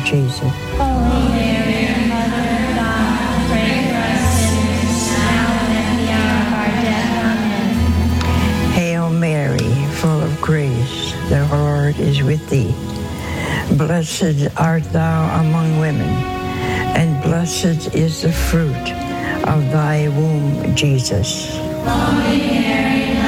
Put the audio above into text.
Jesus. Holy Mary, Mother of God, pray for us sinners, now and at the hour of our death. Amen. Hail Mary, full of grace, the Lord is with thee. Blessed art thou among women, and blessed is the fruit of thy womb, Jesus. Holy Mary,